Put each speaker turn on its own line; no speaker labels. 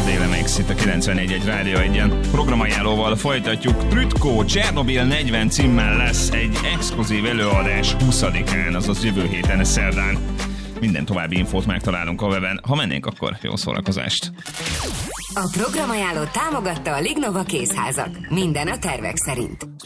Dél MX itt a 94.1 Rádió 1-en. Programajánlóval folytatjuk. Trütkó Csernobil 40 címmel lesz egy exkluzív előadás 20-án, azaz jövő héten, szerdán. Minden további infót megtalálunk a weben. Ha mennénk, akkor jó szórakozást!
A programajánlót támogatta a Lignova Kézházak. Minden a tervek szerint.